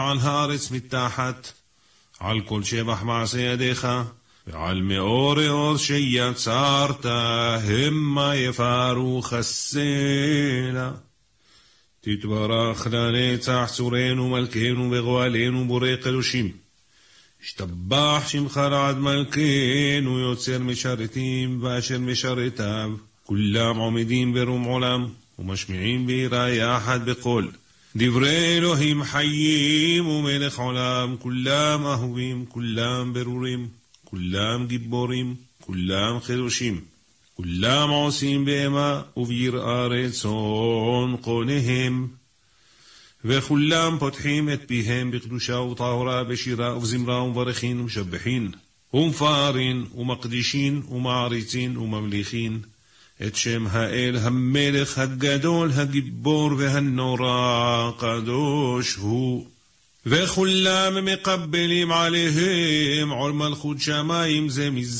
על הארץ מתחת, על כל שבח מעשה ידיך, ועל מאור אור שיצרת, המה יפארו חסנה. תתברך לנצח צורנו מלכנו וגואלנו בורא קדושים. השתבח שמך לעד מלכנו יוצר משרתים ואשר משרתיו, כולם עומדים ברום עולם ומשמיעים ביראה יחד בקול. דברי אלוהים חיים ומלך עולם, כולם אהובים, כולם ברורים, כולם גיבורים, כולם קדושים, כולם עושים באמה וביראה רצון קונהם, וכולם פותחים את פיהם בקדושה וטהרה, בשירה ובזמרה ומברכין ומשבחין ומפארין ומקדישין ומעריצין וממליכין את שם האל המלך הגדול הגיבור והנורא קדוש הוא. וכולם מקבלים עליהם עול מלכות שמיים זה מזה